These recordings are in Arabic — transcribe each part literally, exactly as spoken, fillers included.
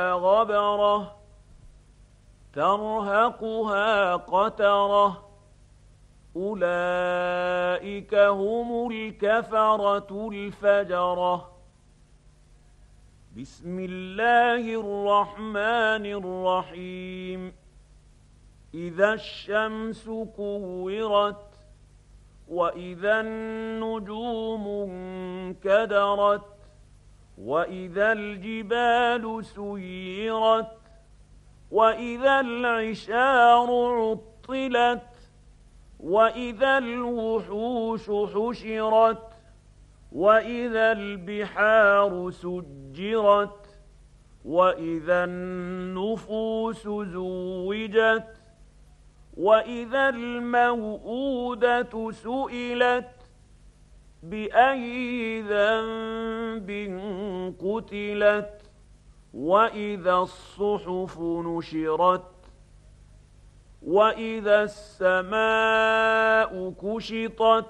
غبرة ترهقها قترة أولئك هم الكفرة الفجرة. بسم الله الرحمن الرحيم. إذا الشمس كورت وإذا النجوم انكدرت وإذا الجبال سيرت وإذا العشار عطلت وإذا الوحوش حشرت وإذا البحار سجرت وإذا النفوس زوجت وإذا الموءودة سئلت بأي ذنب قتلت وإذا الصحف نشرت وإذا السماء كشطت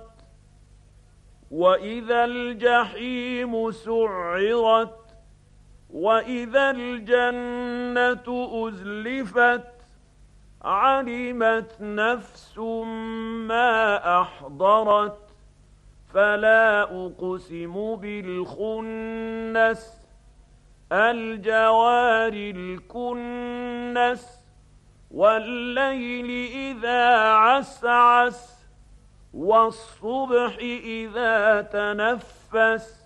وإذا الجحيم سعرت وإذا الجنة أزلفت علمت نفس ما أحضرت فلا أقسم بالخنس الجوار الكنس والليل إذا عسعس والصبح إذا تنفس